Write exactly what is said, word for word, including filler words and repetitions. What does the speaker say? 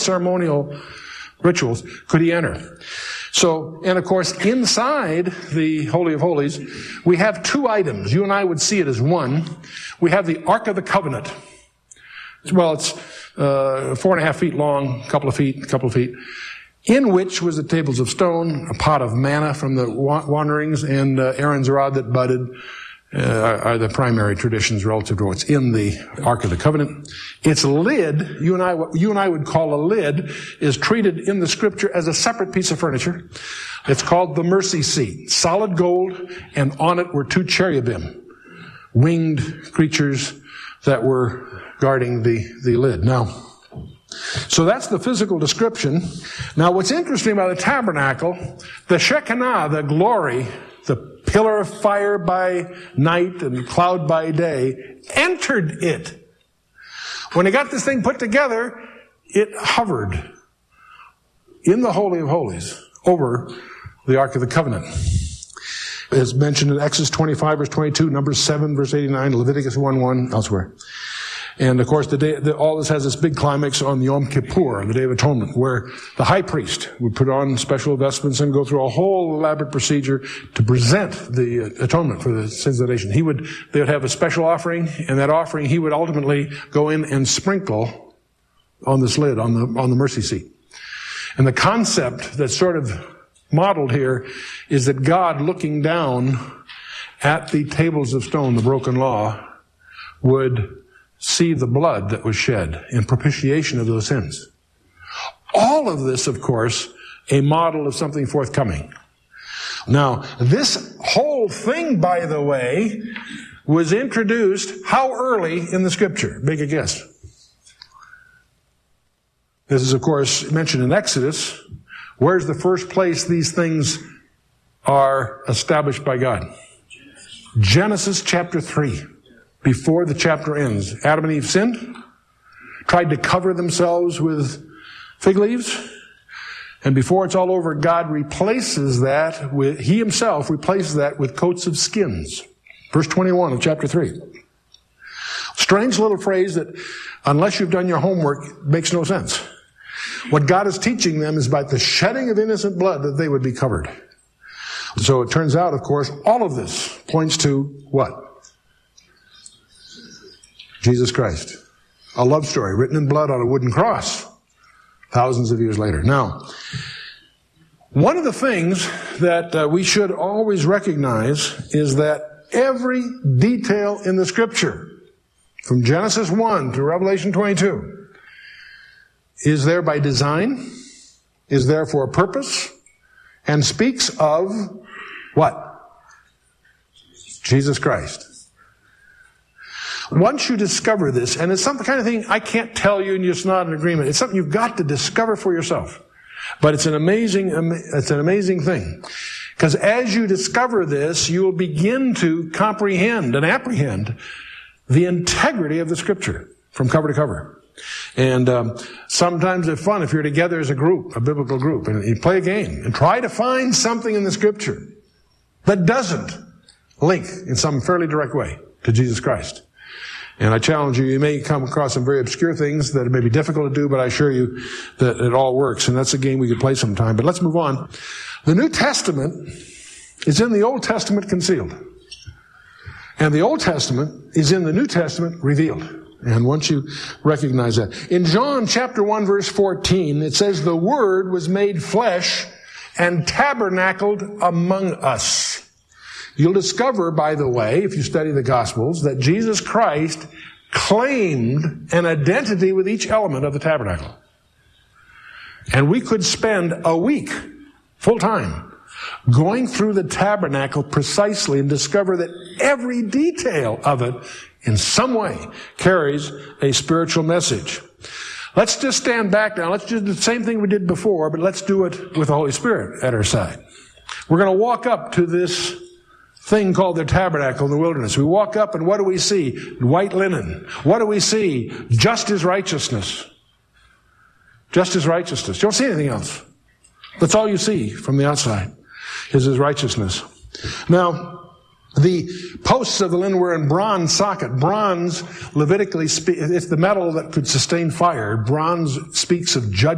ceremonial rituals could he enter. So, and of course, inside the Holy of Holies, we have two items. You and I would see it as one. We have the Ark of the Covenant. Well, it's uh, four and a half feet long, a couple of feet, a couple of feet, in which was the tables of stone, a pot of manna from the wanderings, and uh, Aaron's rod that budded. Uh, are the primary traditions relative to what's in the Ark of the Covenant. Its lid, you and I, what you and I would call a lid, is treated in the Scripture as a separate piece of furniture. It's called the mercy seat, solid gold, and on it were two cherubim, winged creatures that were guarding the, the lid. Now, so that's the physical description. Now, what's interesting about the tabernacle, the Shekinah, the glory, the pillar of fire by night and cloud by day, entered it. When they got this thing put together, it hovered in the Holy of Holies over the Ark of the Covenant. It's mentioned in Exodus twenty-five, verse twenty-two, Numbers seven, verse eighty-nine, Leviticus one, one, elsewhere. And of course, the day, the, all this has this big climax on Yom Kippur, the Day of Atonement, where the high priest would put on special vestments and go through a whole elaborate procedure to present the atonement for the sins of the nation. He would, they would have a special offering, and that offering he would ultimately go in and sprinkle on this lid, on the on the mercy seat. And the concept that's sort of modeled here is that God, looking down at the tables of stone, the broken law, would see the blood that was shed in propitiation of those sins. All of this, of course, a model of something forthcoming. Now, this whole thing, by the way, was introduced how early in the Scripture? Make a guess. This is, of course, mentioned in Exodus. Where's the first place these things are established by God? Genesis chapter three. Before the chapter ends, Adam and Eve sinned, tried to cover themselves with fig leaves, and before it's all over, God replaces that with, He Himself replaces that with coats of skins. Verse twenty-one of chapter three. Strange little phrase that, unless you've done your homework, makes no sense. What God is teaching them is about the shedding of innocent blood that they would be covered. So it turns out, of course, all of this points to what? Jesus Christ. A love story written in blood on a wooden cross thousands of years later. Now, one of the things that uh, we should always recognize is that every detail in the Scripture, from Genesis one to Revelation twenty-two, is there by design, is there for a purpose, and speaks of what? Jesus Christ. Once you discover this, and it's some kind of thing I can't tell you and it's not an agreement, it's something you've got to discover for yourself. But it's an amazing, it's an amazing thing. Because as you discover this, you will begin to comprehend and apprehend the integrity of the Scripture from cover to cover. And um, sometimes it's fun if you're together as a group, a biblical group, and you play a game and try to find something in the Scripture that doesn't link in some fairly direct way to Jesus Christ. And I challenge you, you may come across some very obscure things that may be difficult to do, but I assure you that it all works. And that's a game we could play sometime. But let's move on. The New Testament is in the Old Testament concealed. And the Old Testament is in the New Testament revealed. And once you recognize that. In John chapter one verse fourteen, it says, "The Word was made flesh and tabernacled among us." You'll discover, by the way, if you study the Gospels, that Jesus Christ claimed an identity with each element of the tabernacle. And we could spend a week, full time, going through the tabernacle precisely and discover that every detail of it, in some way, carries a spiritual message. Let's just stand back now. Let's do the same thing we did before, but let's do it with the Holy Spirit at our side. We're going to walk up to this thing called the tabernacle in the wilderness. We walk up and what do we see? White linen. What do we see? Just His righteousness. Just His righteousness. You don't see anything else. That's all you see from the outside, is His righteousness. Now, the posts of the linen were in bronze socket. Bronze, Levitically, it's the metal that could sustain fire. Bronze speaks of judgment.